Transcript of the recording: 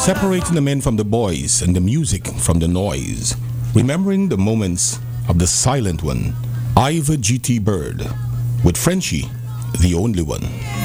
separating the men from the boys and the music from the noise, remembering the moments of the silent one, Ivor G.T. Bird, with Frenchie, the only one.